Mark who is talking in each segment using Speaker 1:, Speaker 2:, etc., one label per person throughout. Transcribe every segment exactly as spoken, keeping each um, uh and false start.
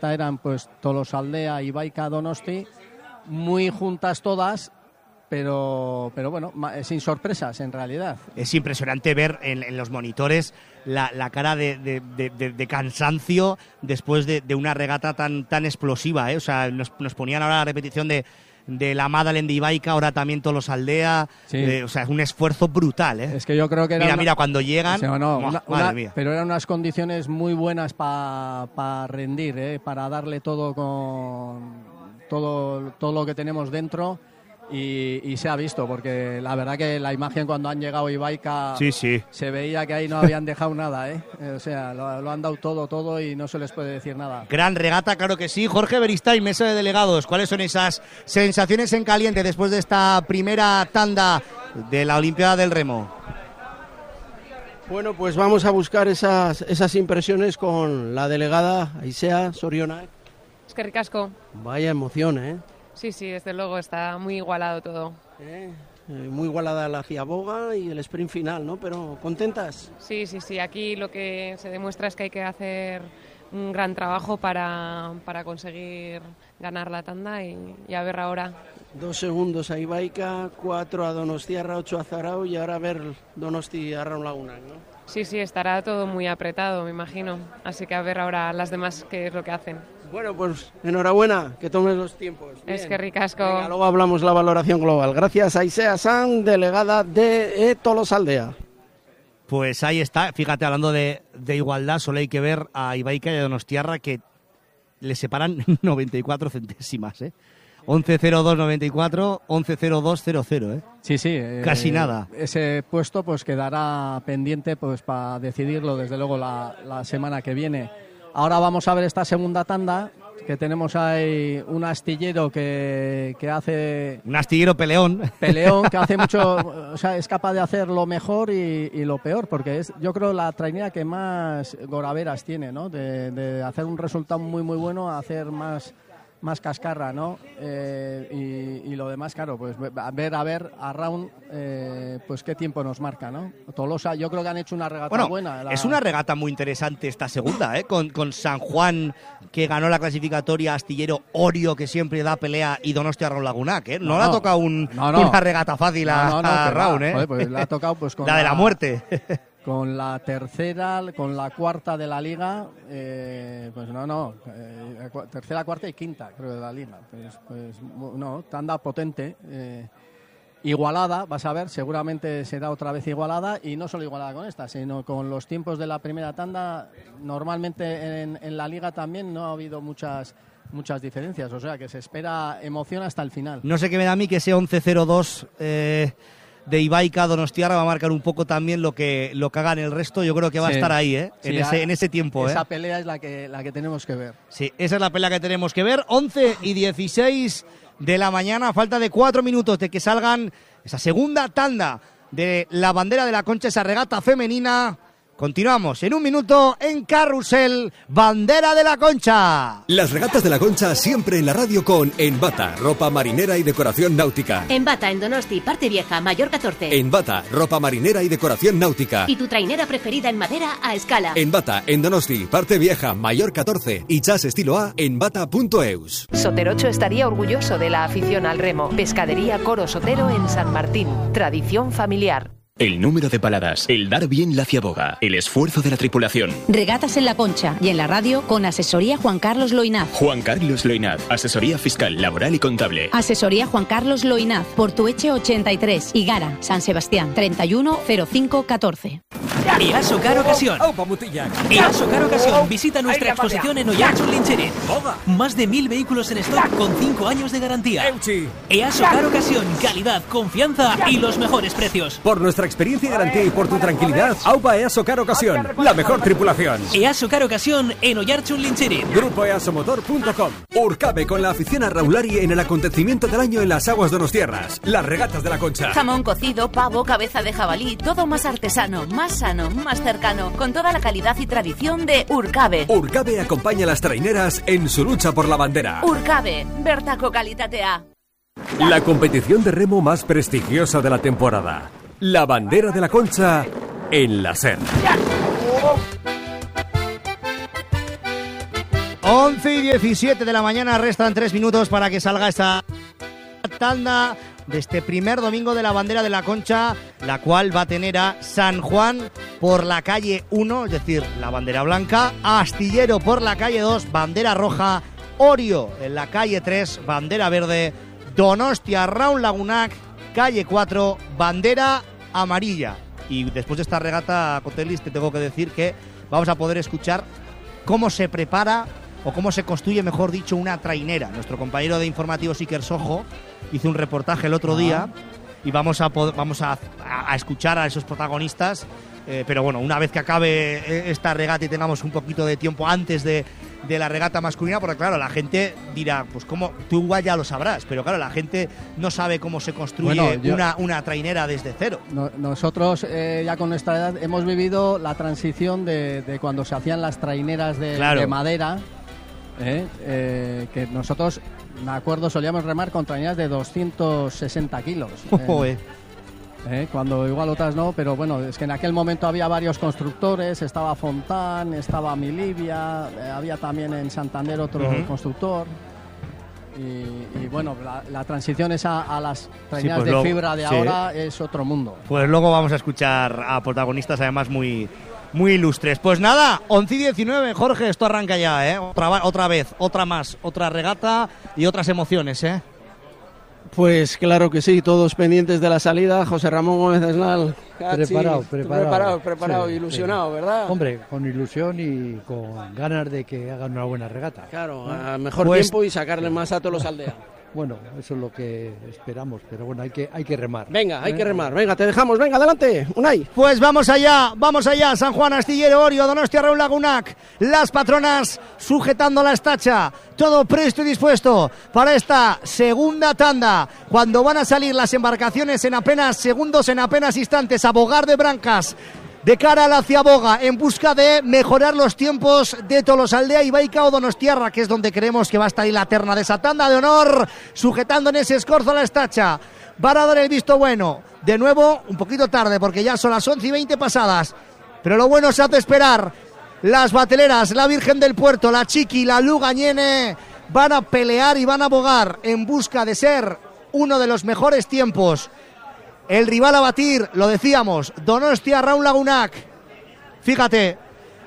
Speaker 1: regata eran pues Tolosaldea, Ibaica, Donosti, muy juntas todas, pero pero bueno, sin sorpresas en realidad.
Speaker 2: Es impresionante ver en, en los monitores la, la cara de, de, de, de, de cansancio después de, de una regata tan, tan explosiva, ¿eh? O sea, nos, nos ponían ahora la repetición de de la Madalen de Ibaica, ahora también Tolosaldea, sí. eh, o sea, es un esfuerzo brutal, ¿eh?
Speaker 1: Es que yo creo que era
Speaker 2: mira,
Speaker 1: una...
Speaker 2: mira, cuando llegan,
Speaker 1: sí, no,
Speaker 2: ¡oh,
Speaker 1: una,
Speaker 2: madre
Speaker 1: una,
Speaker 2: mía!
Speaker 1: Pero eran unas condiciones muy buenas para pa rendir, ¿eh? Para darle todo con todo, todo lo que tenemos dentro. Y, y se ha visto, porque la verdad que la imagen cuando han llegado Ibaica
Speaker 2: sí, sí.
Speaker 1: se veía que ahí no habían dejado nada, ¿eh? O sea, lo, lo han dado todo, todo y no se les puede decir nada.
Speaker 2: Gran regata, claro que sí. Jorge Beristain, mesa de delegados, ¿cuáles son esas sensaciones en caliente después de esta primera tanda de la Olimpiada del Remo?
Speaker 3: Bueno, pues vamos a buscar esas, esas impresiones con la delegada Aisea Soriona.
Speaker 4: Es que ricasco.
Speaker 3: Vaya emoción, ¿eh?
Speaker 4: Sí, sí, desde luego, está muy igualado todo.
Speaker 3: Eh, eh, muy igualada la ciaboga y el sprint final, ¿no? Pero ¿contentas?
Speaker 4: Sí, sí, sí. Aquí lo que se demuestra es que hay que hacer un gran trabajo para, para conseguir ganar la tanda y, y a ver ahora.
Speaker 3: Dos segundos a Ibaica, cuatro a Donostiarra, ocho a Zarao y ahora a ver Donosti Arraun Laguna, ¿no?
Speaker 4: Sí, sí, estará todo muy apretado, me imagino. Así que a ver ahora las demás qué es lo que hacen.
Speaker 3: Bueno, pues enhorabuena, que tomes los tiempos. Bien.
Speaker 4: Es que ricasco.
Speaker 3: Venga, luego hablamos la valoración global. Gracias a Aisea San, delegada de e, Tolosaldea.
Speaker 2: Pues ahí está, fíjate, hablando de, de igualdad, solo hay que ver a Ibaica y a Donostiarra que le separan noventa y cuatro centésimas, ¿eh? once cero dos noventa y cuatro, once cero dos cero cero, ¿eh?
Speaker 1: Sí, sí. Eh,
Speaker 2: Casi nada.
Speaker 1: Ese puesto pues quedará pendiente pues para decidirlo desde luego la, la semana que viene. Ahora vamos a ver esta segunda tanda, que tenemos ahí un astillero que, que hace...
Speaker 2: Un astillero peleón.
Speaker 1: Peleón, que hace mucho... O sea, es capaz de hacer lo mejor y, y lo peor, porque es, yo creo, la trainera que más goraveras tiene, ¿no? De, de hacer un resultado muy, muy bueno a hacer más... más cascarra, ¿no? Eh, y, y lo demás, claro, pues a ver, a ver, a round, eh, pues qué tiempo nos marca, ¿no? Tolosa, yo creo que han hecho una regata
Speaker 2: bueno,
Speaker 1: buena. La...
Speaker 2: Es una regata muy interesante esta segunda, ¿eh? Con, con San Juan, que ganó la clasificatoria, Astillero Orio, que siempre da pelea, y Donostia Arraun Lagunac, ¿eh? No, no le ha tocado un,
Speaker 1: no, no.
Speaker 2: una regata fácil a,
Speaker 1: no, no, no,
Speaker 2: a Raun, ¿eh?
Speaker 1: Joder, pues le ha tocado pues con
Speaker 2: la, la de la muerte.
Speaker 1: Con la tercera, con la cuarta de la liga, eh, pues no, no, eh, tercera, cuarta y quinta, creo, de la liga. Pues, pues no, tanda potente, eh, igualada, vas a ver, seguramente será otra vez igualada, y no solo igualada con esta, sino con los tiempos de la primera tanda. Normalmente en, en la liga también no ha habido muchas... muchas diferencias, o sea que se espera emoción hasta el final.
Speaker 2: No sé qué me da a mí que ese once cero dos eh, de Ibaica Donostiarra va a marcar un poco también lo que lo que hagan el resto. Yo creo que va sí. a estar ahí, ¿eh? En, sí, ese, en ese tiempo.
Speaker 1: Esa
Speaker 2: ¿eh?
Speaker 1: pelea es la que, la que tenemos que ver.
Speaker 2: Sí, esa es la pelea que tenemos que ver. once y dieciséis de la mañana, falta de cuatro minutos de que salgan esa segunda tanda de la bandera de la Concha, esa regata femenina. Continuamos en un minuto en Carrusel, bandera de la Concha.
Speaker 5: Las regatas de la Concha siempre en la radio con Envata, ropa marinera y decoración náutica.
Speaker 6: Envata en Donosti, parte vieja, mayor catorce.
Speaker 5: Envata, ropa marinera y decoración náutica.
Speaker 6: Y tu trainera preferida en madera a escala.
Speaker 5: Envata en Donosti, parte vieja, mayor catorce. Y chas estilo A en envata punto eus.
Speaker 7: Soterocho estaría orgulloso de la afición al remo. Pescadería Coro Sotero en San Martín. Tradición familiar.
Speaker 8: El número de paladas, el dar bien la ciaboga, el esfuerzo de la tripulación.
Speaker 9: Regatas en la Concha y en la radio con asesoría Juan Carlos Loinaz.
Speaker 8: Juan Carlos Loinaz, asesoría fiscal, laboral y contable.
Speaker 9: Asesoría Juan Carlos Loinaz, Portueche ochenta y tres, Higara, San Sebastián, treinta y uno cero cinco catorce.
Speaker 10: Easo Car Ocasión. Easo Car Ocasión. Visita nuestra exposición en Oiartzun Lintxerin. Más de mil vehículos en stock con cinco años de garantía. Easo Car Ocasión. Calidad, confianza y los mejores precios.
Speaker 11: Por nuestra experiencia y garantía y por tu tranquilidad, aupa Easo Car Ocasión, la mejor tripulación.
Speaker 10: Easo Car Ocasión en Oiartzun Lintxerin.
Speaker 11: Grupo easomotor punto com.
Speaker 5: Urcabe con la afición a Raulari en el acontecimiento del año en las aguas donostiarras. Las regatas de la Concha.
Speaker 6: Jamón cocido, pavo, cabeza de jabalí, todo más artesano, más sano, más cercano, con toda la calidad y tradición de Urcabe.
Speaker 5: Urcabe acompaña a las traineras en su lucha por la bandera.
Speaker 6: Urcabe, bertako kalitatea.
Speaker 11: La competición de remo más prestigiosa de la temporada. La bandera de la Concha en la SER.
Speaker 2: once y diecisiete de la mañana, restan tres minutos para que salga esta tanda de este primer domingo de la bandera de la Concha, la cual va a tener a San Juan por la calle uno, es decir, la bandera blanca, Astillero por la calle dos, bandera roja, Orio en la calle tres, bandera verde, Donostia Raun Lagunac, calle cuatro, bandera amarilla. Y después de esta regata, Cotelis, te tengo que decir que vamos a poder escuchar cómo se prepara o cómo se construye, mejor dicho, una trainera. Nuestro compañero de informativos Iker Sojo hizo un reportaje el otro día y vamos a vamos a, a, a escuchar a esos protagonistas, eh, pero bueno, una vez que acabe esta regata y tengamos un poquito de tiempo antes de, de la regata masculina, porque claro, la gente dirá, pues cómo, tú igual ya lo sabrás, pero claro, la gente no sabe cómo se construye bueno, yo, una, una trainera desde cero.
Speaker 1: No, nosotros eh, ya con nuestra edad hemos vivido la transición de, de cuando se hacían las traineras de, claro. de madera, eh, eh, que nosotros, me acuerdo, solíamos remar con traineras de doscientos sesenta kilos.
Speaker 2: Oh, eh.
Speaker 1: Eh, cuando igual otras no, pero bueno, es que en aquel momento había varios constructores, estaba Fontán, estaba Milivia, eh, había también en Santander otro uh-huh. constructor. Y, y bueno, la, la transición esa a las traineras sí, pues de luego, fibra de sí. ahora es otro mundo.
Speaker 2: Pues luego vamos a escuchar a protagonistas además muy, muy ilustres. Pues nada, once y diecinueve, Jorge, esto arranca ya, ¿eh? Otra, otra vez, otra más, otra regata y otras emociones, ¿eh?
Speaker 3: Pues claro que sí, todos pendientes de la salida. José Ramón Gómez Esnal.
Speaker 12: Preparado,
Speaker 3: sí,
Speaker 12: preparado.
Speaker 3: Preparado, preparado, sí, ilusionado,
Speaker 12: sí.
Speaker 3: ¿verdad?
Speaker 12: Hombre, con ilusión y con ganas de que hagan una buena regata.
Speaker 3: Claro, a mejor pues, tiempo y sacarle más a todos los aldeanos.
Speaker 12: Bueno, eso es lo que esperamos, pero bueno, hay que, hay que remar.
Speaker 3: Venga, hay ¿eh? que remar. Venga, te dejamos. Venga, adelante, Unai.
Speaker 2: Pues vamos allá, vamos allá. San Juan, Astillero, Orio, Donostia, Raun Lagunac. Las patronas sujetando la estacha. Todo presto y dispuesto para esta segunda tanda. Cuando van a salir las embarcaciones en apenas segundos, en apenas instantes, a Bogar de Brancas. De cara a la Ciaboga, en busca de mejorar los tiempos de Tolosaldea, Ibaica o Donostiarra, que es donde creemos que va a estar ahí la terna de esa tanda de honor, sujetando en ese escorzo la estacha. Van a dar el visto bueno. De nuevo, un poquito tarde, porque ya son las once y veinte pasadas. Pero lo bueno se hace esperar. Las bateleras, la Virgen del Puerto, la Chiqui, la Lugañene, van a pelear y van a bogar en busca de ser uno de los mejores tiempos. El rival a batir, lo decíamos, Donostia Raun Lagunac. Fíjate,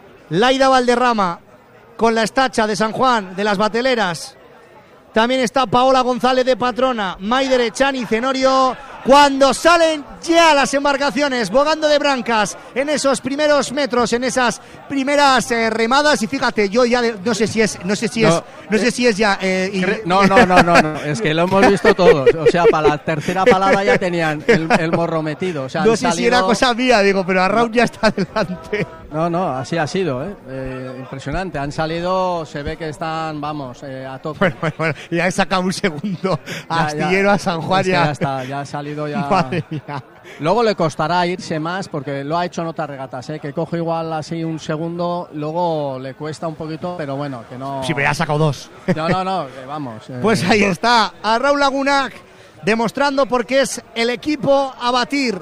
Speaker 2: Laida Valderrama con la estacha de San Juan, de las bateleras. También está Paola González de patrona, Maider Echani, Cenorio. Cuando salen ya las embarcaciones, bogando de Brancas, en esos primeros metros, en esas primeras eh, remadas, y fíjate, yo ya de, no sé si es, no sé si no, es, no eh, sé si es ya. Eh, y...
Speaker 1: No, no, no, no, no, es que lo hemos visto todos. O sea, para la tercera palada ya tenían el, el morro metido. O sea,
Speaker 2: no sé
Speaker 1: salido...
Speaker 2: si era cosa mía, digo, pero a Raúl no. ya está delante.
Speaker 1: No, no, así ha sido, ¿eh? Eh, impresionante. Han salido, se ve que están, vamos, eh, a tope.
Speaker 2: Bueno, bueno, bueno, ya he sacado un segundo. Ya, Astillero ya, a San Juan
Speaker 1: es
Speaker 2: ya.
Speaker 1: ya está, ya ha salido ya.
Speaker 2: Madre mía.
Speaker 1: Luego le costará irse más porque lo ha hecho en otras regatas, ¿eh? Que coge igual así un segundo, luego le cuesta un poquito, pero bueno, que no.
Speaker 2: Sí, pero ya ha sacado dos.
Speaker 1: No, no, no, que vamos. Eh.
Speaker 2: Pues ahí está, a Raun Lagunac demostrando por qué es el equipo a batir.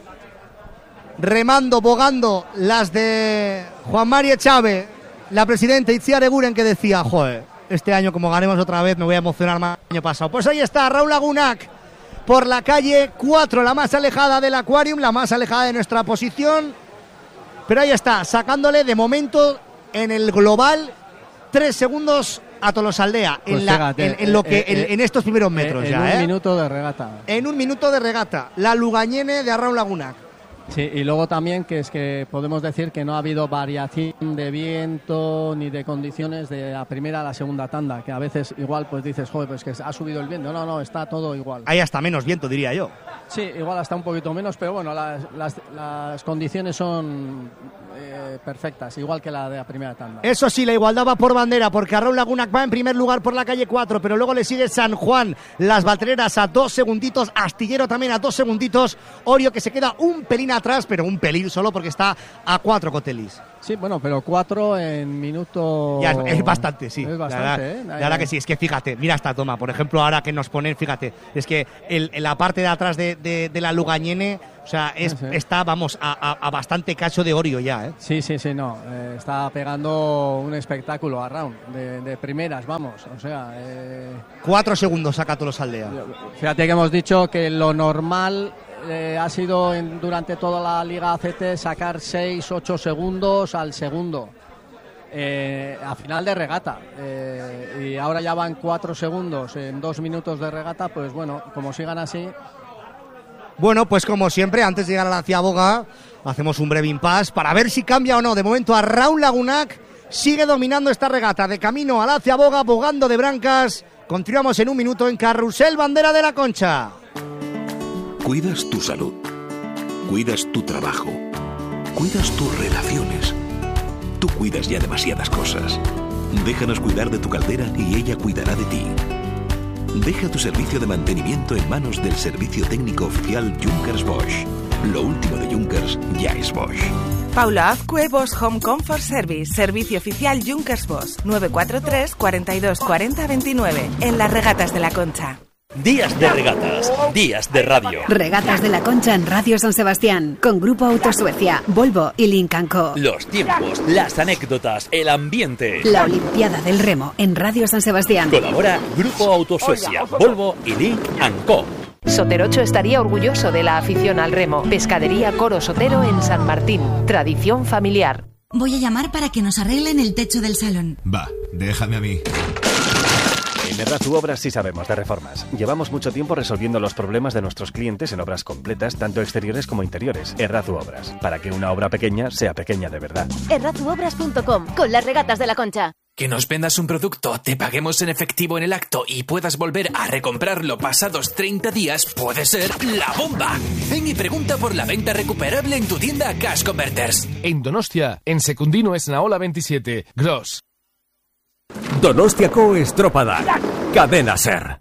Speaker 2: Remando, bogando las de Juan María Chávez, la presidenta Itziar Eguren, que decía, joder, este año como ganemos otra vez me voy a emocionar más que el año pasado. Pues ahí está, Raun Lagunac por la calle cuatro, la más alejada del Aquarium, la más alejada de nuestra posición, pero ahí está, sacándole de momento en el global tres segundos a Tolosaldea, pues en, la, fíjate, en, en, lo que, eh, eh, en, en estos primeros metros
Speaker 1: eh,
Speaker 2: ya.
Speaker 1: En un
Speaker 2: eh.
Speaker 1: minuto de regata.
Speaker 2: En un minuto de regata, la Lugañene de Raun Lagunac.
Speaker 1: Sí, y luego también que es que podemos decir que no ha habido variación de viento ni de condiciones de la primera a la segunda tanda, que a veces igual pues dices, joder, pues que ha subido el viento. No, no, está todo igual.
Speaker 2: Hay hasta menos viento, diría yo.
Speaker 1: Sí, igual hasta un poquito menos, pero bueno, las, las, las condiciones son eh, perfectas, igual que la de la primera tanda.
Speaker 2: Eso sí, la igualdad va por bandera, porque Raun Lagunac va en primer lugar por la calle cuatro, pero luego le sigue San Juan, las bateleras a dos segunditos, Astillero también a dos segunditos, Orio que se queda un pelín atrás, pero un pelín solo porque está a cuatro Cotelis.
Speaker 1: Sí, bueno, pero cuatro en minuto...
Speaker 2: Ya, es, es bastante, sí.
Speaker 1: Es bastante,
Speaker 2: la verdad,
Speaker 1: ¿eh?
Speaker 2: La verdad que sí, es que fíjate, mira esta toma, por ejemplo, ahora que nos ponen, fíjate, es que el, en la parte de atrás de, de, de la Lugañene, o sea, es, sí, sí. está, vamos, a, a, a bastante cacho de Orio ya, ¿eh?
Speaker 1: Sí, sí, sí, no, eh, está pegando un espectáculo a Round, de, de primeras, vamos, o sea... Eh...
Speaker 2: Cuatro segundos saca Tolosaldea.
Speaker 1: Fíjate que hemos dicho que lo normal... Eh, ha sido en, durante toda la Liga A C T sacar seis ocho segundos al segundo eh, a final de regata eh, y ahora ya van cuatro segundos en dos minutos de regata. Pues bueno, como sigan así.
Speaker 2: Bueno, pues como siempre, antes de llegar a la Ciaboga hacemos un breve impasse para ver si cambia o no. De momento a Raúl Lagunac sigue dominando esta regata de camino a la Ciaboga, bogando de Brancas. Continuamos en un minuto en Carrusel Bandera de la Concha.
Speaker 13: Cuidas tu salud, cuidas tu trabajo, cuidas tus relaciones. Tú cuidas ya demasiadas cosas. Déjanos cuidar de tu caldera y ella cuidará de ti. Deja tu servicio de mantenimiento en manos del servicio técnico oficial Junkers Bosch. Lo último de Junkers ya es Bosch.
Speaker 14: Paula Azcue, Bosch Home Comfort Service, servicio oficial Junkers Bosch, nueve cuatro tres, cuarenta y dos, cuarenta, veintinueve, en las Regatas de la Concha.
Speaker 15: Días de regatas, días de radio.
Speaker 16: Regatas de la Concha en Radio San Sebastián, con Grupo Auto Suecia, Volvo y Lincoln Co.
Speaker 15: Los tiempos, las anécdotas, el ambiente.
Speaker 16: La Olimpiada del Remo en Radio San Sebastián.
Speaker 15: Colabora Grupo Auto Suecia, Volvo y Lincoln Co.
Speaker 7: Soterocho estaría orgulloso de la afición al remo. Pescadería Coro Sotero en San Martín. Tradición familiar.
Speaker 17: Voy a llamar para que nos arreglen el techo del salón.
Speaker 18: Va, déjame a mí.
Speaker 19: En Errazu Obras sí sabemos de reformas. Llevamos mucho tiempo resolviendo los problemas de nuestros clientes en obras completas, tanto exteriores como interiores. Errazu Obras, para que una obra pequeña sea pequeña de verdad.
Speaker 20: errazu obras punto com, con las Regatas de la Concha.
Speaker 21: Que nos vendas un producto, te paguemos en efectivo en el acto y puedas volver a recomprarlo pasados treinta días puede ser la bomba. Ven y pregunta por la venta recuperable en tu tienda Cash Converters.
Speaker 22: En Donostia, en Secundino Esnaola veintisiete, Gross.
Speaker 11: Donostiako Estropada, Cadena Ser.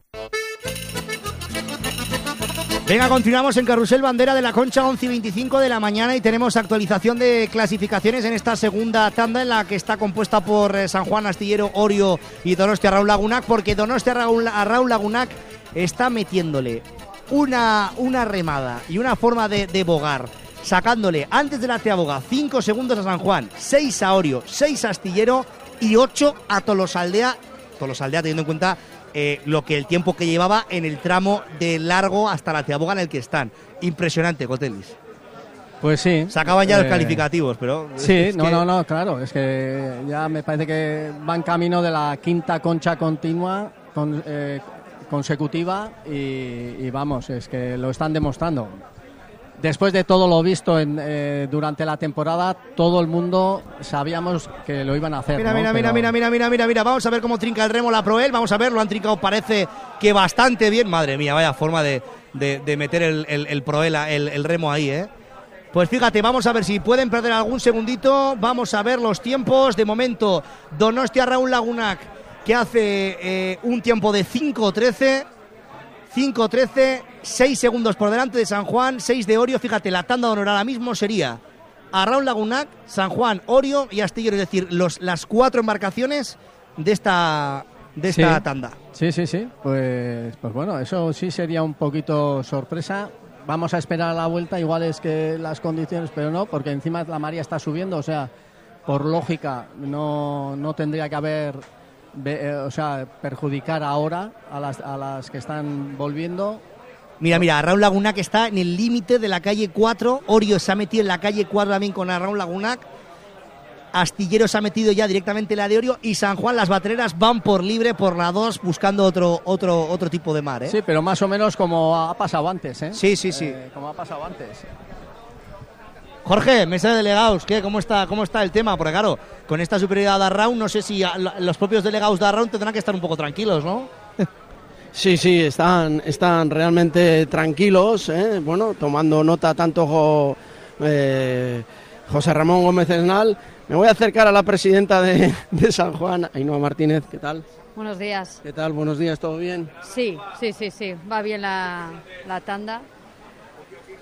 Speaker 2: Venga, continuamos en Carrusel Bandera de la Concha, once y veinticinco de la mañana, y tenemos actualización de clasificaciones en esta segunda tanda en la que está compuesta por eh, San Juan, Astillero, Orio y Donostia Raúl Lagunac, porque Donostia Raúl, a Raúl Lagunac está metiéndole una, una remada y una forma de, de bogar, sacándole antes de la Ciaboga cinco segundos a San Juan, seis a Orio, seis a Astillero y ocho a Tolosaldea. Tolosaldea teniendo en cuenta Eh, lo que el tiempo que llevaba en el tramo de largo hasta la Ciaboga en el que están. Impresionante, Cotelis.
Speaker 1: Pues sí.
Speaker 2: Se acaban ya
Speaker 1: eh,
Speaker 2: los calificativos, pero...
Speaker 1: Sí,
Speaker 2: es
Speaker 1: no,
Speaker 2: que...
Speaker 1: no, no, claro. Es que ya me parece que van camino de la quinta concha continua, con, eh, consecutiva, y, y vamos, es que lo están demostrando. Después de todo lo visto en, eh, durante la temporada, todo el mundo sabíamos que lo iban a hacer.
Speaker 2: Mira,
Speaker 1: ¿no?
Speaker 2: mira,
Speaker 1: Pero...
Speaker 2: mira, mira, mira, mira, mira. Vamos a ver cómo trinca el remo la Proel. Vamos a ver, lo han trincado, parece que bastante bien. Madre mía, vaya forma de, de, de meter el, el, el Proel, el, el remo ahí, ¿eh? Pues fíjate, vamos a ver si pueden perder algún segundito. Vamos a ver los tiempos. De momento, Donostia Raúl Lagunac, que hace eh, un tiempo de cinco trece. cinco trece, seis segundos por delante de San Juan, seis de Orio. Fíjate, la tanda de honor ahora mismo sería a Raúl Lagunac, San Juan, Orio y Astillero, es decir, los, las cuatro embarcaciones de esta, de esta
Speaker 1: sí,
Speaker 2: tanda.
Speaker 1: Sí, sí, sí, pues, pues bueno, eso sí sería un poquito sorpresa. Vamos a esperar a la vuelta, igual es que las condiciones, pero no, porque encima la marea está subiendo, o sea, por lógica no, no tendría que haber... o sea, perjudicar ahora a las, a las que están volviendo.
Speaker 2: Mira, mira, Raúl Lagunac está en el límite de la calle cuatro, Orio se ha metido en la calle cuatro también con Raúl Lagunac, Astillero se ha metido ya directamente en la de Orio y San Juan, las batereras van por libre por la dos buscando otro, otro, otro tipo de mar, ¿eh?
Speaker 1: Sí, pero más o menos como ha pasado antes, ¿eh?
Speaker 2: Sí, sí, sí.
Speaker 1: Eh, como ha pasado antes.
Speaker 2: Jorge, mesa de delegados, ¿qué? ¿Cómo está, cómo está el tema? Porque claro, con esta superioridad de Arraun, no sé si a, los propios delegados de Arraun tendrán que estar un poco tranquilos, ¿no?
Speaker 3: Sí, sí, están, están realmente tranquilos, ¿eh? Bueno, tomando nota tanto eh, José Ramón Gómez Esnal. Me voy a acercar a la presidenta de, de San Juan, Ainhoa Martínez, ¿qué tal?
Speaker 23: Buenos días.
Speaker 3: ¿Qué tal? Buenos días, ¿todo bien?
Speaker 23: Sí, sí, sí, sí, va bien la, la tanda.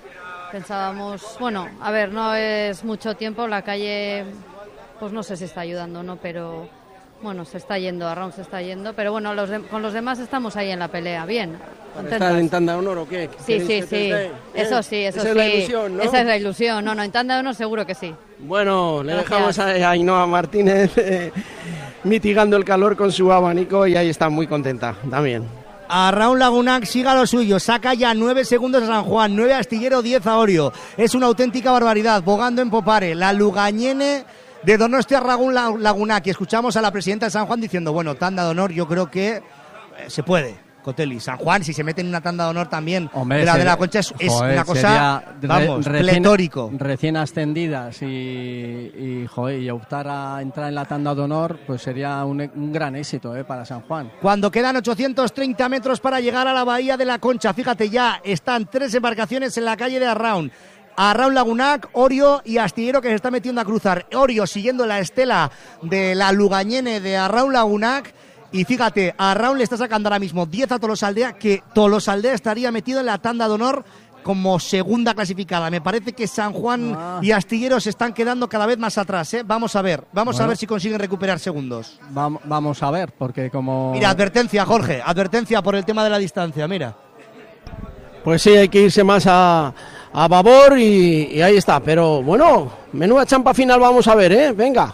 Speaker 4: Pensábamos, bueno, a ver, no es mucho tiempo, la calle, pues no sé si está ayudando o no, pero bueno, se está yendo, Arraun se está yendo, pero bueno, los de, con los demás estamos ahí en la pelea, bien.
Speaker 3: ¿Estás en tanda de honor o qué?
Speaker 4: Sí, sí, sí, eso sí, eso sí.
Speaker 3: Esa es la ilusión, ¿no?
Speaker 4: Esa es la ilusión, no, no, en tanda de honor seguro que sí.
Speaker 3: Bueno, le
Speaker 4: Gracias.
Speaker 3: dejamos a Ainhoa Martínez eh, mitigando el calor con su abanico y ahí está muy contenta también.
Speaker 2: Arraun Lagunac siga lo suyo, saca ya nueve segundos a San Juan, nueve a Astillero, diez a Orio. Es una auténtica barbaridad, bogando en Popare, la Lugañene de Donostia Arraun Lagunac. Y escuchamos a la presidenta de San Juan diciendo, bueno, tanda de honor yo creo que eh, se puede. Coteli, San Juan, si se mete en una tanda de honor también,
Speaker 1: Hombre,
Speaker 2: de la
Speaker 1: sería,
Speaker 2: de la Concha es, es
Speaker 1: joder,
Speaker 2: una cosa,
Speaker 1: re,
Speaker 2: vamos,
Speaker 1: recién,
Speaker 2: pletórico.
Speaker 1: Recién ascendidas y, y, joder, y optar a entrar en la tanda de honor, pues sería un, un gran éxito eh, para San Juan.
Speaker 2: Cuando quedan ochocientos treinta metros para llegar a la bahía de la Concha, fíjate, ya están tres embarcaciones en la calle de Arraun. Arraun Lagunac, Orio y Astillero que se está metiendo a cruzar. Orio siguiendo la estela de la Lugañene de Arraun Lagunac. Y fíjate, a Arraun le está sacando ahora mismo diez a Tolosaldea, que Tolosaldea estaría metido en la tanda de honor como segunda clasificada. Me parece que San Juan ah. y Astillero se están quedando cada vez más atrás, ¿eh? Vamos a ver, vamos bueno. a ver si consiguen recuperar segundos.
Speaker 1: Va, vamos a ver, porque como...
Speaker 2: Mira, advertencia, Jorge, advertencia por el tema de la distancia, mira.
Speaker 3: Pues sí, hay que irse más a, a babor y, y ahí está. Pero bueno, menuda champa final vamos a ver, ¿eh? Venga.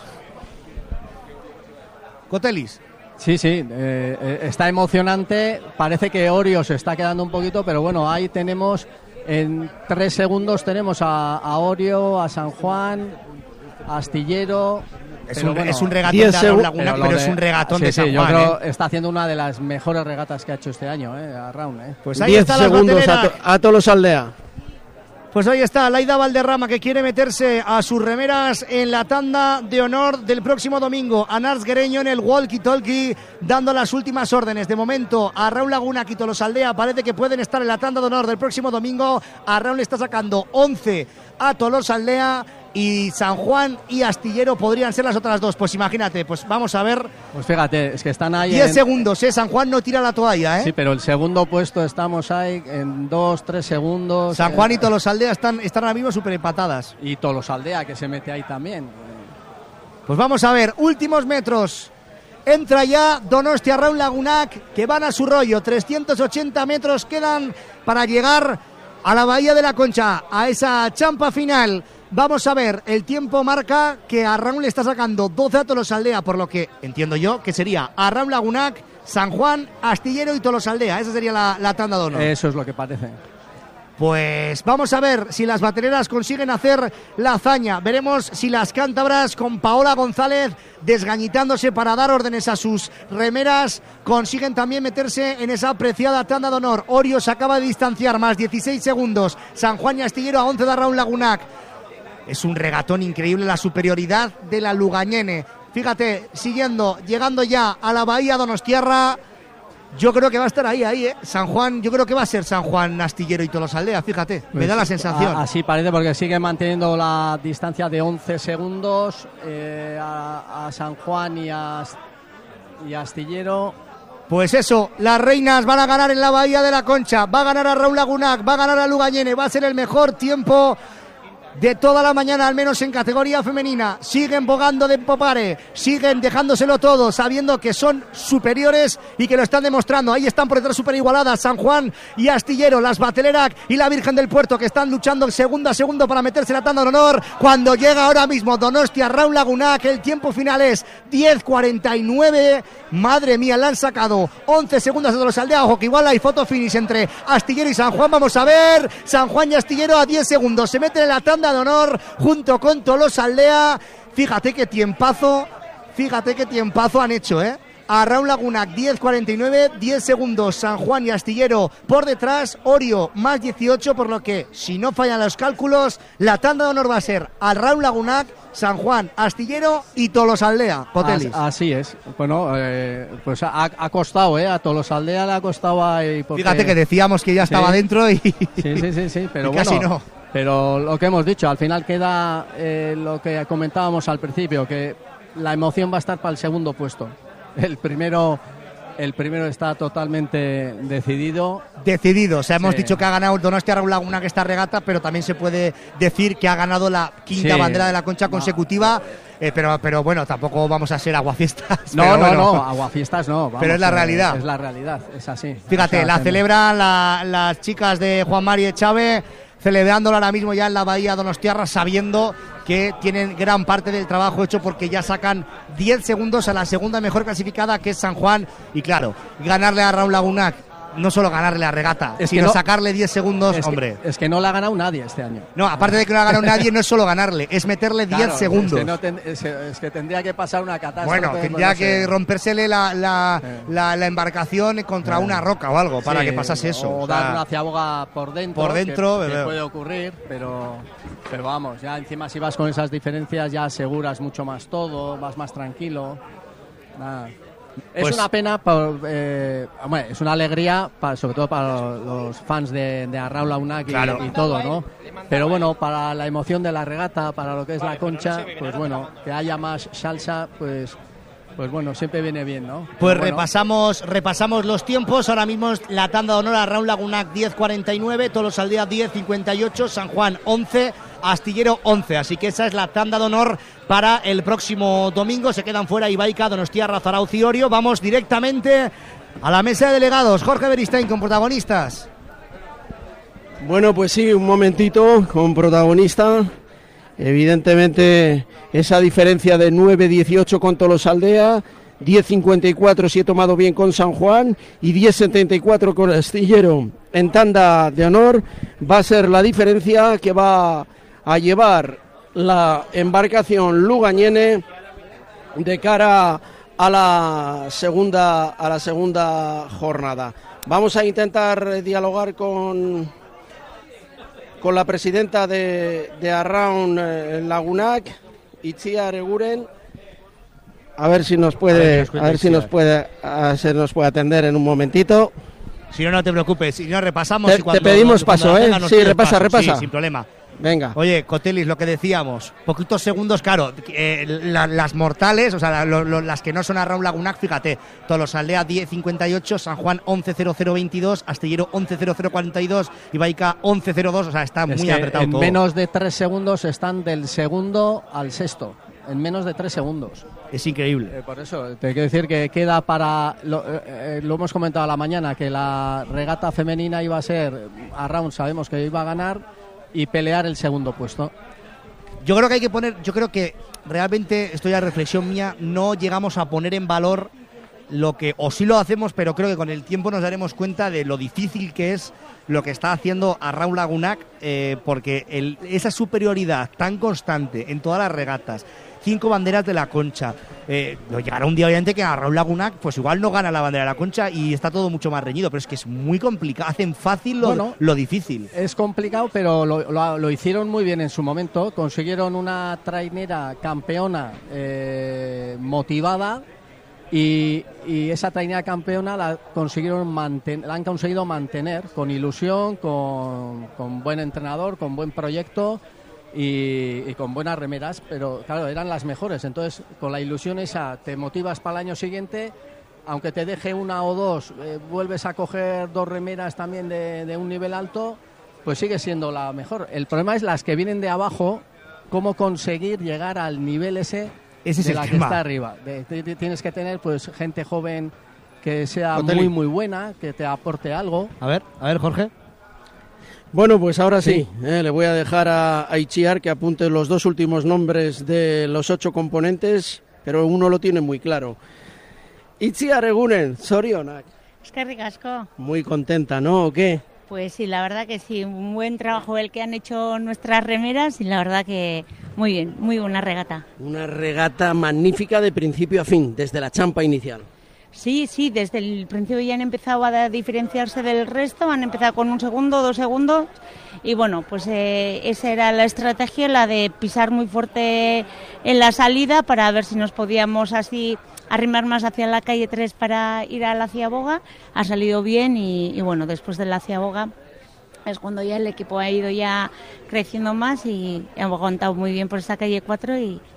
Speaker 2: Cotelis.
Speaker 1: Sí, sí, eh, está emocionante. Parece que Orio se está quedando un poquito, pero bueno, ahí tenemos, en tres segundos tenemos a, a Orio, a San Juan, a Astillero.
Speaker 2: Es un, bueno, es un regatón de Arraun Lagunac, pero, pero de, es un regatón sí, de San
Speaker 1: sí,
Speaker 2: Juan.
Speaker 1: Yo creo
Speaker 2: ¿eh?
Speaker 1: está haciendo una de las mejores regatas que ha hecho este año, eh, Arraun. Eh.
Speaker 3: Pues ahí está segundos a, to, a Tolosaldea.
Speaker 2: Pues ahí está Laida Valderrama, que quiere meterse a sus remeras en la tanda de honor del próximo domingo. Anars Guereño en el walkie-talkie dando las últimas órdenes. De momento, a Arraun Lagunac y Tolosaldea parece que pueden estar en la tanda de honor del próximo domingo. Arraun le está sacando once a Tolosaldea y San Juan y Astillero podrían ser las otras dos. Pues imagínate, pues vamos a ver.
Speaker 1: Pues fíjate, es que están ahí
Speaker 2: diez
Speaker 1: en...
Speaker 2: segundos, ¿eh? San Juan no tira la toalla, ¿eh?
Speaker 1: Sí, pero el segundo puesto estamos ahí en dos, tres segundos.
Speaker 2: San Juan y Tolosaldea están, están ahora mismo súper empatadas.
Speaker 1: Y Tolosaldea, que se mete ahí también.
Speaker 2: Pues vamos a ver, últimos metros. Entra ya Donostia Arraun Lagunac, que van a su rollo. trescientos ochenta metros quedan para llegar a la Bahía de la Concha, a esa champa final. Vamos a ver, el tiempo marca que a Arraun le está sacando doce a Tolosaldea, por lo que entiendo yo que sería Arraun Lagunac, San Juan, Astillero y Tolosaldea. Esa sería la, la tanda de honor.
Speaker 1: Eso es lo que parece.
Speaker 2: Pues vamos a ver si las batereras consiguen hacer la hazaña. Veremos si las cántabras, con Paola González desgañitándose para dar órdenes a sus remeras, consiguen también meterse en esa apreciada tanda de honor. Orio se acaba de distanciar, más dieciséis segundos. San Juan y Astillero a once de Arraun Lagunac. Es un regatón increíble la superioridad de la Lugañene. Fíjate, siguiendo, llegando ya a la Bahía Donostiarra. Yo creo que va a estar ahí, ahí, ¿eh? San Juan, yo creo que va a ser San Juan, Astillero y Tolosaldea, fíjate, pues me da la sensación.
Speaker 1: A, así parece, porque sigue manteniendo la distancia de once segundos eh, a, a San Juan y a, y a Astillero.
Speaker 2: Pues eso, las reinas van a ganar en la Bahía de la Concha, va a ganar a Arraun Lagunac, va a ganar a Lugañene, va a ser el mejor tiempo de toda la mañana, al menos en categoría femenina. Siguen bogando de Popare, siguen dejándoselo todo, sabiendo que son superiores y que lo están demostrando. Ahí están por detrás super igualadas San Juan y Astillero, las Batelerac y la Virgen del Puerto, que están luchando segundo a segundo para meterse en la tanda de honor. Cuando llega ahora mismo Donostia Arraun Lagunac, el tiempo final es diez cuarenta y nueve. Madre mía, le han sacado once segundos a Tolosaldea. Ojo que igual hay foto finish entre Astillero y San Juan. Vamos a ver, San Juan y Astillero a diez segundos, se meten en la tanda de honor junto con Tolosaldea. Fíjate qué tiempazo, fíjate qué tiempazo han hecho, ¿eh? Arraun Lagunac diez cuarenta y nueve, diez segundos San Juan y Astillero por detrás, Orio más dieciocho, por lo que si no fallan los cálculos, la tanda de honor va a ser Arraun Lagunac, San Juan, Astillero y Tolosaldea. Cotelis.
Speaker 1: Así es. Bueno, eh, pues ha, ha costado, ¿eh? A Tolosaldea le ha costado ahí. Porque...
Speaker 2: Fíjate que decíamos que ya estaba sí. dentro y...
Speaker 1: Sí, sí, sí, sí, pero
Speaker 2: y
Speaker 1: bueno,
Speaker 2: casi no.
Speaker 1: Pero lo que hemos dicho, al final queda eh, lo que comentábamos al principio, que la emoción va a estar para el segundo puesto. El primero El primero está totalmente decidido.
Speaker 2: Decidido, o sea, hemos
Speaker 1: Sí.
Speaker 2: dicho que ha ganado el Donostia Raúl Laguna que esta regata, pero también se puede decir que ha ganado la quinta
Speaker 1: Sí.
Speaker 2: bandera de la Concha consecutiva, eh, pero, pero bueno, tampoco vamos a ser aguafiestas.
Speaker 1: No,
Speaker 2: pero
Speaker 1: no,
Speaker 2: bueno.
Speaker 1: no, aguafiestas no. vamos,
Speaker 2: Pero es la
Speaker 1: eh,
Speaker 2: realidad.
Speaker 1: Es la realidad, es así.
Speaker 2: Fíjate,
Speaker 1: O sea,
Speaker 2: la
Speaker 1: que-
Speaker 2: celebran la- las chicas de Juan Mari Echave, celebrándolo ahora mismo ya en la Bahía Donostiarra, sabiendo que tienen gran parte del trabajo hecho porque ya sacan diez segundos a la segunda mejor clasificada, que es San Juan. Y claro, ganarle a Raúl Lagunac, no solo ganarle la regata,
Speaker 1: Es que
Speaker 2: sino
Speaker 1: no-
Speaker 2: sacarle diez segundos,
Speaker 1: es que-
Speaker 2: hombre.
Speaker 1: es que no la ha ganado nadie este año.
Speaker 2: No, aparte de que no ha ganado nadie, no es solo ganarle, es meterle diez
Speaker 1: Claro,
Speaker 2: segundos.
Speaker 1: Es que, no ten- es que- es que tendría que pasar una catástrofe.
Speaker 2: Bueno,
Speaker 1: pues,
Speaker 2: tendría
Speaker 1: no sé.
Speaker 2: que rompérsele la, la, la, la embarcación contra una roca o algo para
Speaker 1: Sí,
Speaker 2: que pasase eso.
Speaker 1: O
Speaker 2: O sea,
Speaker 1: dar una ciaboga por dentro.
Speaker 2: por dentro,
Speaker 1: que, que
Speaker 2: bebé.
Speaker 1: puede ocurrir, pero, pero vamos, ya encima si vas con esas diferencias ya aseguras mucho más todo, vas más tranquilo. Nada. Es
Speaker 2: Pues-
Speaker 1: una pena, por, eh, hombre, es una alegría, para, sobre todo para los fans de, de Raúl Launac y,
Speaker 2: Claro.
Speaker 1: y todo, ¿no? Pero bueno, para la emoción de la regata, para lo que es la Concha, pues bueno, que haya más salsa, pues, pues bueno, siempre viene bien, ¿no?
Speaker 2: Pues
Speaker 1: Pero bueno,
Speaker 2: repasamos, repasamos los tiempos. Ahora mismo es la tanda de honor a Raúl Lagunac diez cuarenta y nueve, Tolosaldea diez cincuenta y ocho, San Juan once, Astillero once. Así que esa es la tanda de honor para el próximo domingo. Se quedan fuera Ibaica, Donostiarra, Zarauz y Orio. Vamos directamente a la mesa de delegados. Jorge Beristain con protagonistas.
Speaker 3: Bueno, pues sí, un momentito con protagonista. Evidentemente, esa diferencia de nueve dieciocho con Tolosaldea, diez cincuenta y cuatro si he tomado bien con San Juan y diez setenta y cuatro con Astillero en tanda de honor, va a ser la diferencia que va a llevar la embarcación Lugañene de cara a la segunda a la segunda jornada. Vamos a intentar dialogar con con la presidenta de, de Arraun eh, Lagunac, Itziar Eguren, a ver si nos
Speaker 2: A ver,
Speaker 3: puede,
Speaker 2: que
Speaker 3: a
Speaker 2: nos cuente
Speaker 3: ver si nos
Speaker 2: Itziar.
Speaker 3: puede, a ver si nos puede atender en un momentito.
Speaker 2: Si no, no te preocupes. Si no, repasamos.
Speaker 3: Te-
Speaker 2: y cuando-
Speaker 3: te pedimos
Speaker 2: cuando
Speaker 3: paso,
Speaker 2: la
Speaker 3: ¿eh?
Speaker 2: tenga, nos
Speaker 3: Sí,
Speaker 2: pides
Speaker 3: repasa,
Speaker 2: paso.
Speaker 3: repasa.
Speaker 2: Sí, sin problema.
Speaker 3: Venga.
Speaker 2: Oye, Cotelis, lo que decíamos, poquitos segundos, claro, eh, la- las mortales, o sea, la- lo- lo- las que no son a Raúl Lagunac, fíjate, Tolosaldea diez cincuenta y ocho, San Juan once cero cero veintidós, Astillero once cero cero cuarenta y dos, Ibaica once cero dos, o sea, está
Speaker 1: es
Speaker 2: muy
Speaker 1: que
Speaker 2: apretado
Speaker 1: en
Speaker 2: todo.
Speaker 1: menos de tres segundos están del segundo al sexto. En menos de tres segundos.
Speaker 2: Es increíble.
Speaker 1: Eh, por eso, te quiero decir que queda para. Lo, eh, eh, lo hemos comentado a la mañana, que la regata femenina iba a ser. A round sabemos que iba a ganar y pelear el segundo puesto.
Speaker 2: Yo creo que hay que poner, yo creo que realmente, esto ya es reflexión mía, no llegamos a poner en valor lo que, o sí lo hacemos, pero creo que con el tiempo nos daremos cuenta de lo difícil que es lo que está haciendo a Raúl Lagunac, eh, porque el- esa superioridad tan constante en todas las regatas, cinco banderas de la Concha, eh, llegará un día obviamente que a Raúl Lagunac pues igual no gana la bandera de la Concha y está todo mucho más reñido, pero es que es muy complicado, hacen fácil lo,
Speaker 1: Bueno,
Speaker 2: lo difícil.
Speaker 1: Es complicado, pero lo, lo- lo hicieron muy bien en su momento. Consiguieron una trainera campeona eh, motivada. Y, y esa trainera campeona la consiguieron manten- la han conseguido mantener con ilusión, con, con buen entrenador, con buen proyecto y, y con buenas remeras, pero claro, eran las mejores. Entonces, con la ilusión esa, te motivas para el año siguiente, aunque te deje una o dos, eh, vuelves a coger dos remeras también de, de un nivel alto, pues sigue siendo la mejor. El problema es las que vienen de abajo, cómo conseguir llegar al nivel ese
Speaker 2: Ese es
Speaker 1: de
Speaker 2: el
Speaker 1: la que
Speaker 2: tema.
Speaker 1: está arriba. De- de- de- tienes que tener pues gente joven que sea
Speaker 3: Oteli.
Speaker 1: muy muy buena, que te aporte algo.
Speaker 2: A ver, a ver, Jorge.
Speaker 3: Bueno, pues ahora sí, eh, le voy a dejar a, a Itziar que apunte los dos últimos nombres de los ocho componentes, pero uno lo tiene muy claro. Itziar Egunen, Zorionak.
Speaker 8: Es que ricasco.
Speaker 3: Muy contenta, ¿no? ¿O qué?
Speaker 8: Pues sí, la verdad que sí, un buen trabajo el que han hecho nuestras remeras y la verdad que muy bien, muy buena regata.
Speaker 3: Una regata magnífica de principio a fin, desde la champa inicial.
Speaker 8: Sí, sí, desde el principio ya han empezado a diferenciarse del resto, han empezado con un segundo, dos segundos y bueno, pues eh, esa era la estrategia, la de pisar muy fuerte en la salida para ver si nos podíamos así arrimar más hacia la calle tres para ir a la Ciaboga. Ha salido bien y, y bueno, después de la Ciaboga es cuando ya el equipo ha ido ya creciendo más y hemos aguantado muy bien por esa calle cuatro y,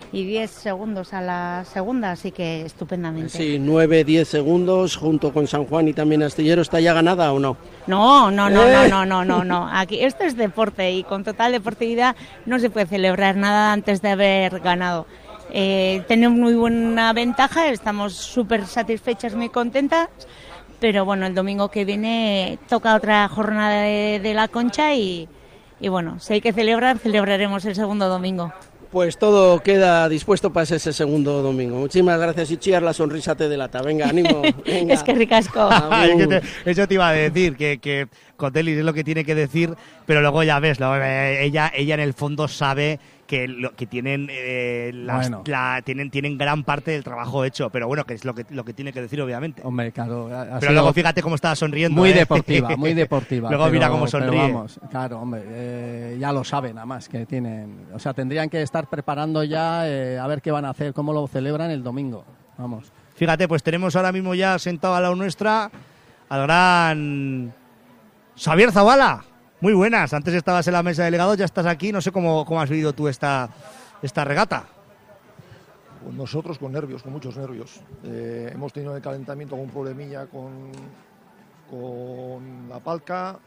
Speaker 8: y diez segundos a la segunda, así que estupendamente.
Speaker 3: Sí, nueve, diez segundos junto con San Juan y también Astillero. ¿Está ya ganada o no?
Speaker 8: No, no, no,
Speaker 3: ¿Eh?
Speaker 8: no, no, no, no, no. Aquí esto es deporte y con total deportividad no se puede celebrar nada antes de haber ganado. Eh, tenemos muy buena ventaja, estamos súper satisfechas, muy contentas, pero bueno, el domingo que viene toca otra jornada de, de la Concha y, y bueno, si hay que celebrar, celebraremos el segundo domingo.
Speaker 3: Pues todo queda dispuesto para ese segundo domingo. Muchísimas gracias, Itziar, la sonrisa te delata. Venga, ánimo. Venga.
Speaker 8: Es que ricasco.
Speaker 2: Es que te, eso te iba a decir, que, que Cotelis es lo que tiene que decir, pero luego ya ves, lo, eh, ella, ella en el fondo sabe que lo que tienen eh, las,
Speaker 1: bueno.
Speaker 2: la, tienen tienen gran parte del trabajo hecho, pero bueno, que es lo que lo que tiene que decir, obviamente.
Speaker 1: Hombre, claro.
Speaker 2: Pero luego fíjate cómo estaba sonriendo.
Speaker 1: Muy
Speaker 2: ¿eh?
Speaker 1: deportiva, muy deportiva.
Speaker 2: Luego
Speaker 1: pero,
Speaker 2: mira cómo sonríe.
Speaker 1: Pero vamos, claro, hombre, eh, ya lo saben, nada más que tienen. O sea, tendrían que estar preparando ya eh, a ver qué van a hacer, cómo lo celebran el domingo. Vamos.
Speaker 2: Fíjate, pues tenemos ahora mismo ya sentado al lado nuestra al gran Xavier Zavala. Muy buenas, antes estabas en la mesa de delegados, ya estás aquí, no sé cómo, cómo has vivido tú esta, esta regata.
Speaker 9: Pues nosotros con nervios, con muchos nervios. Eh, hemos tenido en el calentamiento algún problemilla con, con la palca,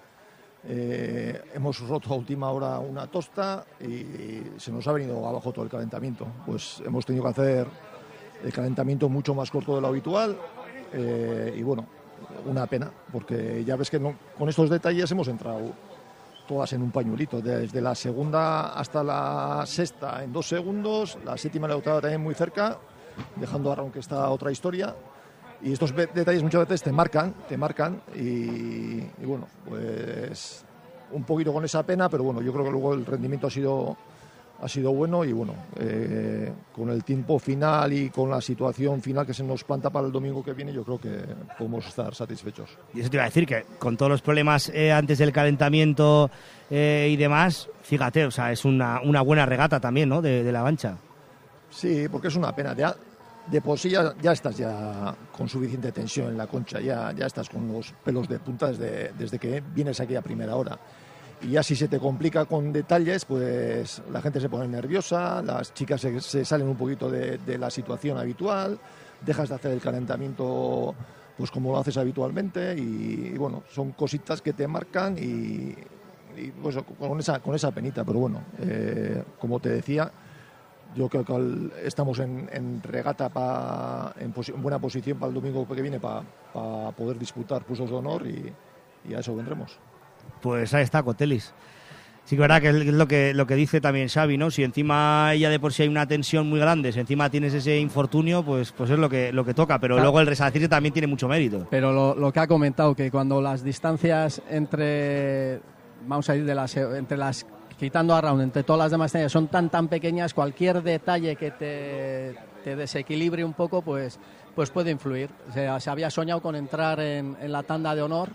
Speaker 9: eh, hemos roto a última hora una tosta y se nos ha venido abajo todo el calentamiento. Pues hemos tenido que hacer el calentamiento mucho más corto de lo habitual eh, y bueno, una pena, porque ya ves que no, con estos detalles hemos entrado todas en un pañuelito, desde la segunda hasta la sexta en dos segundos, la séptima y la octava también muy cerca, dejando a Raúl que está otra historia, y estos detalles muchas veces te marcan, te marcan, y, y bueno, pues un poquito con esa pena, pero bueno, yo creo que luego el rendimiento ha sido, ha sido bueno, y bueno, eh, con el tiempo final y con la situación final que se nos planta para el domingo que viene, yo creo que podemos estar satisfechos.
Speaker 2: Y eso te iba a decir, que con todos los problemas eh, antes del calentamiento eh, y demás, fíjate, o sea, es una, una buena regata también, ¿no?, de, de la Mancha.
Speaker 9: Sí, porque es una pena. De, de por sí ya, ya estás ya con suficiente tensión en la Concha, ya, ya estás con los pelos de punta desde, desde que vienes aquí a primera hora. Y ya si se te complica con detalles, pues la gente se pone nerviosa, las chicas se, se salen un poquito de, de la situación habitual, dejas de hacer el calentamiento pues como lo haces habitualmente y, y bueno, son cositas que te marcan y, y pues con esa, con esa penita, pero bueno, eh, como te decía, yo creo que al, estamos en, en regata, pa, en, posi, en buena posición para el domingo que viene para pa poder disputar puestos de honor y, y a eso vendremos.
Speaker 2: Pues ahí está, Cotelis. Sí que es verdad que es lo que, lo que dice también Xavi, ¿no? Si encima ella de por sí hay una tensión muy grande, si encima tienes ese infortunio, pues, pues es lo que, lo que toca. Pero claro, luego el resarcirse también tiene mucho mérito.
Speaker 1: Pero lo, lo que ha comentado, que cuando las distancias entre, vamos a ir de las, entre las, quitando a Round, entre todas las demás distancias son tan tan pequeñas, cualquier detalle que te, te desequilibre un poco, pues, pues puede influir. O sea, se había soñado con entrar en, en la tanda de honor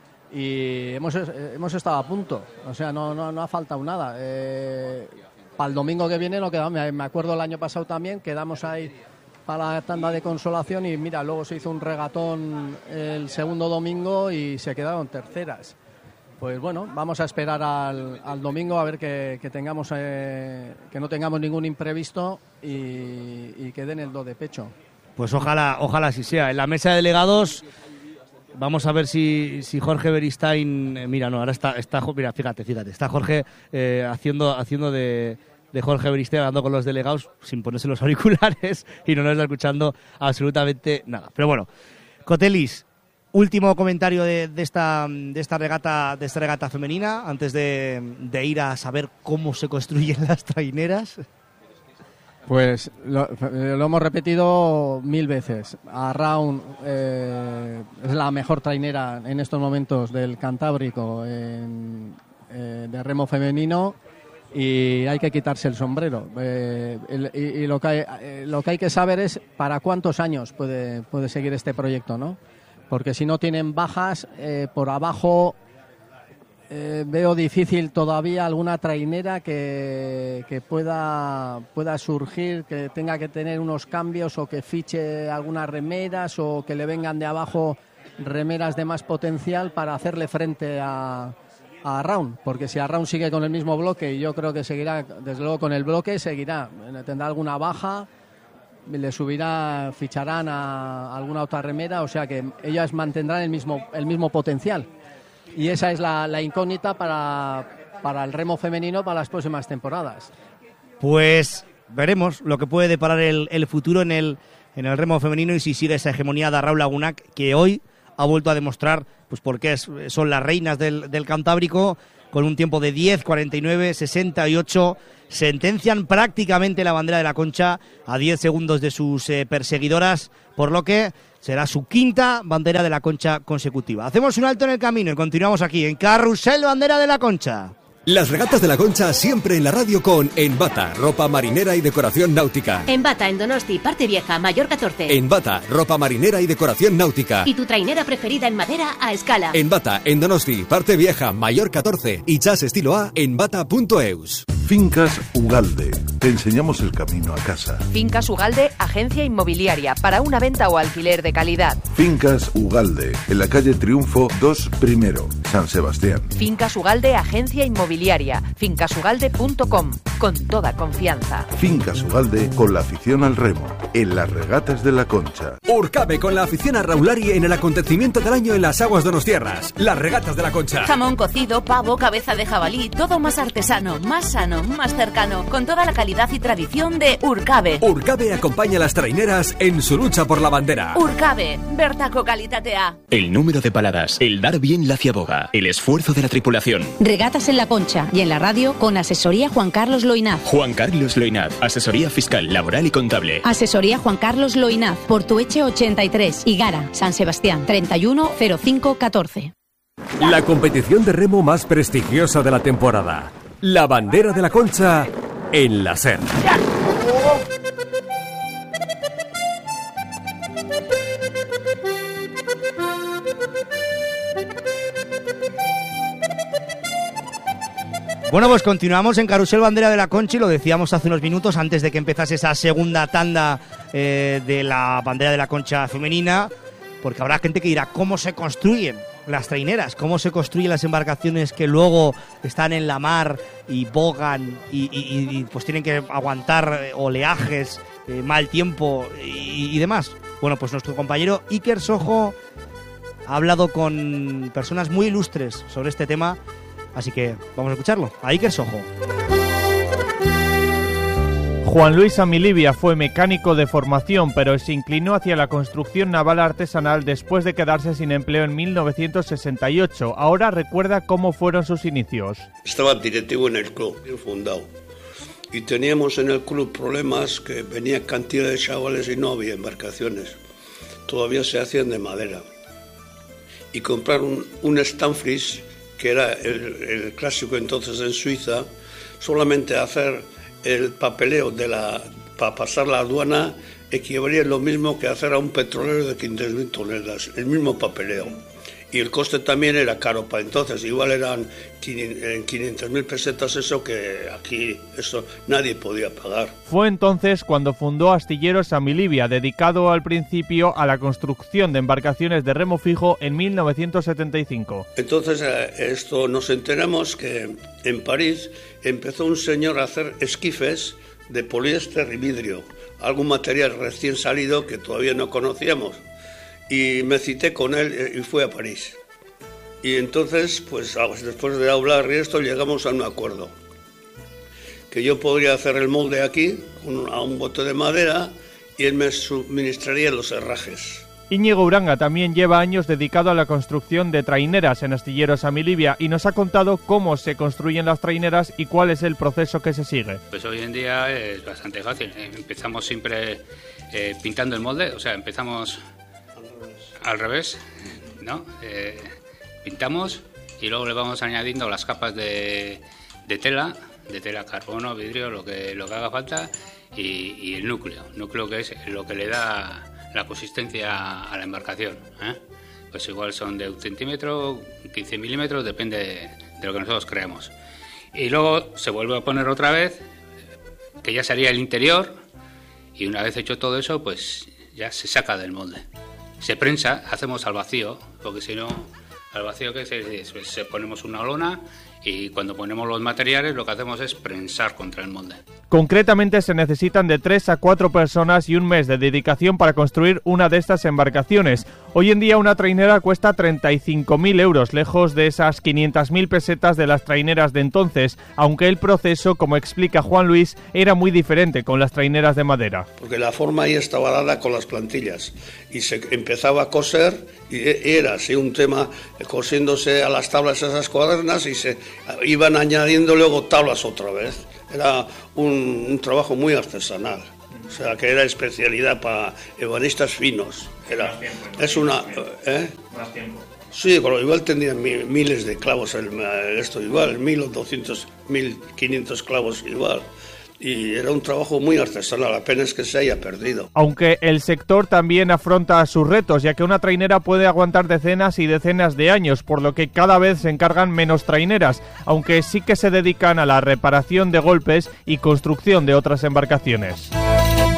Speaker 1: y hemos, hemos estado a punto, o sea, no, no, no ha faltado nada. Eh, para el domingo que viene no quedamos, me acuerdo el año pasado también, quedamos ahí para la tanda de consolación y mira, luego se hizo un regatón el segundo domingo y se quedaron terceras. Pues bueno, vamos a esperar al, al domingo a ver que, que tengamos eh, que no tengamos ningún imprevisto y, y que den el do de pecho.
Speaker 2: Pues ojalá, ojalá así sea. En la mesa de delegados vamos a ver si, si Jorge Beristain, eh, mira, no, ahora está, está, mira, fíjate, fíjate, está Jorge eh, haciendo, haciendo de, de Jorge Beristain, hablando con los delegados sin ponerse los auriculares y no nos está escuchando absolutamente nada. Pero bueno, Cotelis, último comentario de, de esta, de esta regata, de esta regata femenina, antes de, de ir a saber cómo se construyen las traineras.
Speaker 1: Pues lo, lo hemos repetido mil veces. Arraun eh, es la mejor trainera en estos momentos del Cantábrico en, eh, de remo femenino y hay que quitarse el sombrero. Eh, el, y y lo, que hay, eh, lo que hay que saber es para cuántos años puede, puede seguir este proyecto, ¿no? Porque si no tienen bajas, eh, por abajo eh, veo difícil todavía alguna trainera que, que pueda, pueda surgir, que tenga que tener unos cambios o que fiche algunas remeras o que le vengan de abajo remeras de más potencial para hacerle frente a, a Arraun, porque si Arraun sigue con el mismo bloque, y yo creo que seguirá, desde luego con el bloque seguirá, tendrá alguna baja, le subirá, ficharán a alguna otra remera, o sea que ellas mantendrán el mismo, el mismo potencial. Y esa es la, la incógnita para, para el remo femenino para las próximas temporadas.
Speaker 2: Pues veremos lo que puede deparar el, el futuro en el, en el remo femenino y si sigue esa hegemonía de Raúl Lagunac, que hoy ha vuelto a demostrar pues por qué es, son las reinas del, del Cantábrico, con un tiempo de diez cuarenta y nueve sesenta y ocho. Sentencian prácticamente la bandera de la Concha a diez segundos de sus eh, perseguidoras, por lo que será su quinta bandera de la Concha consecutiva. Hacemos un alto en el camino y continuamos aquí en Carrusel Bandera de la Concha.
Speaker 5: Las regatas de la Concha siempre en la radio con Envata, ropa marinera y decoración náutica.
Speaker 20: Envata en Donosti, Parte Vieja, Mayor catorce.
Speaker 5: Envata, ropa marinera y decoración náutica.
Speaker 20: Y tu trainera preferida en madera a escala.
Speaker 5: Envata en Donosti, Parte Vieja, Mayor catorce. Y chas estilo A en envata punto eus.
Speaker 10: Fincas Ugalde. Te enseñamos el camino a casa.
Speaker 7: Fincas Ugalde, agencia inmobiliaria para una venta o alquiler de calidad.
Speaker 10: Fincas Ugalde, en la calle Triunfo dos Primero, San Sebastián.
Speaker 7: Fincas Ugalde, agencia inmobiliaria. fincas ugalde punto com. Con toda confianza.
Speaker 10: Fincas Ugalde con la afición al remo, en las regatas de la Concha.
Speaker 5: Urcabe con la afición a Raulari en el acontecimiento del año en las aguas donostiarras. Las regatas de la Concha.
Speaker 6: Jamón cocido, pavo, cabeza de jabalí, todo más artesano, más sano, más cercano, con toda la calidad y tradición de Urcabe.
Speaker 5: Urcabe acompaña a las traineras en su lucha por la bandera.
Speaker 6: Urcabe, bertako kalitatea.
Speaker 15: El número de paladas, el dar bien la ciaboga, el esfuerzo de la tripulación.
Speaker 20: Regatas en la Concha y en la radio con asesoría Juan Carlos Loinaz.
Speaker 15: Juan Carlos Loinaz, asesoría fiscal, laboral y contable.
Speaker 20: Asesoría Juan Carlos Loinaz, Portueche ochenta y tres, Higara, San Sebastián, treinta y uno cero cinco catorce.
Speaker 11: La competición de remo más prestigiosa de la temporada. La bandera de la Concha en la SER.
Speaker 2: Bueno, pues continuamos en Carrusel Bandera de la Concha y lo decíamos hace unos minutos antes de que empezase esa segunda tanda eh, de la bandera de la Concha femenina, porque habrá gente que dirá cómo se construyen las traineras, cómo se construyen las embarcaciones que luego están en la mar y bogan y, y, y pues tienen que aguantar oleajes, eh, mal tiempo y, y demás. Bueno, pues nuestro compañero Iker Sojo ha hablado con personas muy ilustres sobre este tema, así que vamos a escucharlo. A Iker Sojo.
Speaker 18: Juan Luis Amilibia fue mecánico de formación, pero se inclinó hacia la construcción naval artesanal después de quedarse sin empleo en mil novecientos sesenta y ocho. Ahora recuerda cómo fueron sus inicios.
Speaker 23: Estaba directivo en el club, bien fundado. Y teníamos en el club problemas que venía cantidad de chavales y no había embarcaciones. Todavía se hacían de madera. Y comprar un, un Stanfries, que era el, el clásico entonces en Suiza, solamente hacer el papeleo de la para pasar la aduana equivalía lo mismo que hacer a un petrolero de quinientas mil toneladas, el mismo papeleo. Y el coste también era caro para entonces, igual eran quinientas mil pesetas, eso que aquí eso nadie podía pagar.
Speaker 18: Fue entonces cuando fundó Astilleros Amilibia, dedicado al principio a la construcción de embarcaciones de remo fijo en mil novecientos setenta y cinco.
Speaker 23: Entonces esto nos enteramos que en París empezó un señor a hacer esquifes de poliéster y vidrio, algún material recién salido que todavía no conocíamos. Y me cité con él y fui a París. Y entonces, pues después de hablar y esto, llegamos a un acuerdo. Que yo podría hacer el molde aquí, a un bote de madera, y él me suministraría los herrajes.
Speaker 18: Íñigo Uranga también lleva años dedicado a la construcción de traineras en Astilleros Amilibia y nos ha contado cómo se construyen las traineras y cuál es el proceso que se sigue.
Speaker 24: Pues hoy en día es bastante fácil. Empezamos siempre eh, pintando el molde, o sea, empezamos al revés, ¿no? Eh, pintamos y luego le vamos añadiendo las capas de, de tela, de tela, carbono, vidrio, lo que, lo que haga falta y, y el núcleo, núcleo que es lo que le da la consistencia a la embarcación, ¿eh? Pues igual son de un centímetro, quince milímetros, depende de, de lo que nosotros creamos. Y luego se vuelve a poner otra vez, que ya sería el interior, y una vez hecho todo eso, pues ya se saca del molde. Se prensa, hacemos al vacío, porque si no Al vacío que se, se, se ponemos una lona y cuando ponemos los materiales lo que hacemos es prensar contra el molde.
Speaker 18: Concretamente se necesitan de tres a cuatro personas y un mes de dedicación para construir una de estas embarcaciones. Hoy en día una trainera cuesta treinta y cinco mil euros, lejos de esas quinientas mil pesetas de las traineras de entonces, aunque el proceso, como explica Juan Luis, era muy diferente con las traineras de madera.
Speaker 23: Porque la forma ahí estaba dada con las plantillas y se empezaba a coser y era así un tema cosiéndose a las tablas esas cuadernas y se iban añadiendo luego tablas otra vez. Era un, un trabajo muy artesanal, o sea que era especialidad para ebanistas finos. Era, más tiempo, es una, ¿eh?
Speaker 18: Más tiempo.
Speaker 23: Sí, pero igual tendrían miles de clavos el, esto igual, mil o doscientos, mil quinientos clavos igual. Y era un trabajo muy artesanal, apenas que se haya perdido.
Speaker 18: Aunque el sector también afronta sus retos, ya que una trainera puede aguantar decenas y decenas de años, por lo que cada vez se encargan menos traineras, aunque sí que se dedican a la reparación de golpes y construcción de otras embarcaciones.